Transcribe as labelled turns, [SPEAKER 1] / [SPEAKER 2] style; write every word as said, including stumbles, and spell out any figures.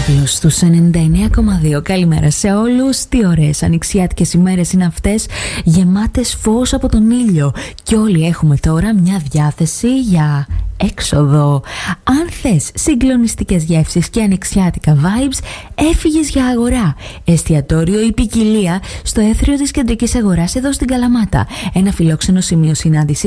[SPEAKER 1] Πέταλος στους ενενήντα εννέα κόμμα δύο. Καλημέρα σε όλους. Τι ωραίες ανοιξιάτικες ημέρες είναι αυτές, γεμάτες φως από τον ήλιο. Και όλοι έχουμε τώρα μια διάθεση για έξοδο. Αν θες συγκλονιστικές γεύσεις και ανοιξιάτικα vibes, έφυγες για αγορά. Εστιατόριο Η Ποικιλία στο έθριο της κεντρικής αγοράς εδώ στην Καλαμάτα. Ένα φιλόξενο σημείο συνάντησης